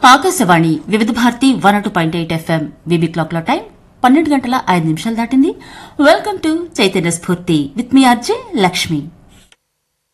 ఆకాశవాణి వివిధ Bharati 102.8 FM VB clock లో time 12 గంటల 5 నిమిషాలు దాటింది. వెల్కమ్ టు చైతన్య స్ఫూర్తి విత్ మీ ఆర్జే లక్ష్మి.